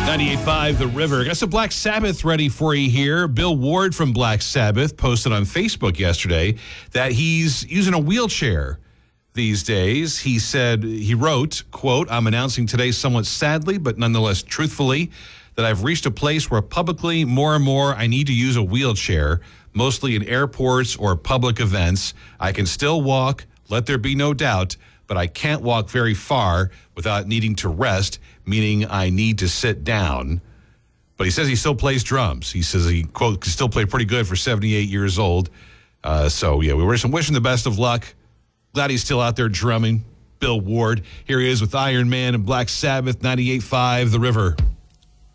98.5 The River. Got some Black Sabbath ready for you here. Bill Ward from Black Sabbath posted on Facebook yesterday that he's using a wheelchair these days. He said, he wrote, quote, "I'm announcing today somewhat sadly, but nonetheless truthfully, that I've reached a place where publicly more and more I need to use a wheelchair, mostly in airports or public events. I can still walk, let there be no doubt, but I can't walk very far without needing to rest, meaning I need to sit down." But he says he still plays drums. He says he, quote, can still play pretty good for 78 years old. We wish him the best of luck. Glad he's still out there drumming. Bill Ward. Here he is with Iron Man and Black Sabbath, 98.5 The River.